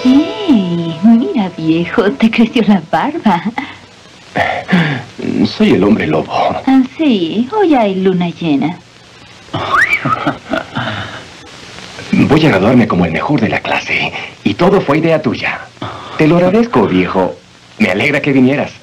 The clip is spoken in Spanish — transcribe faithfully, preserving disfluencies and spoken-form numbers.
Sí, mira, viejo, te creció la barba. Soy el hombre lobo. Ah, sí, hoy hay luna llena. Voy a graduarme como el mejor de la clase. Y todo fue idea tuya. Te lo agradezco, viejo. Me alegra que vinieras.